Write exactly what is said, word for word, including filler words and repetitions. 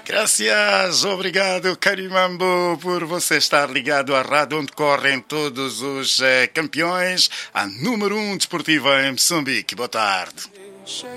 Graças, obrigado Carimambo por você estar ligado à rádio onde correm todos os eh, campeões, a número um desportiva em Moçambique. Boa tarde.